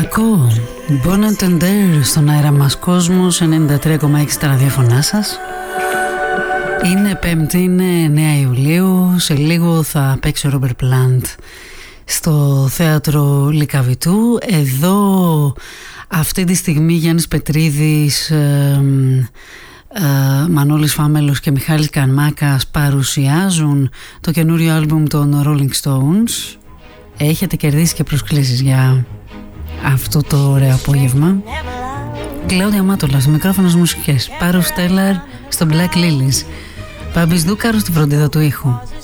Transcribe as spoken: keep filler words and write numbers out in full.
Εξαιρετικό. Bon Entender στον αέρα μας κόσμος ενενήντα τρία κόμμα έξι στα ραδιόφωνά σας. Είναι Πέμπτη, είναι εννέα Ιουλίου. Σε λίγο θα παίξει ο Ρόμπερτ Πλάντ στο θέατρο Λυκαβητού. Εδώ αυτή τη στιγμή Γιάννης Πετρίδης, ε, ε, Μανώλης Φάμελος και Μιχάλης Κανμάκας παρουσιάζουν το καινούριο άλμπουμ των Rolling Stones. Έχετε κερδίσει και προσκλήσεις για αυτό το ωραίο απόγευμα. Κλάουδια Μάτολα στο μικρόφωνο μουσικές, Πάρος Στέλλαρ στο Black Lilies, Παμπης Δούκαρος στη φροντίδα του ήχου.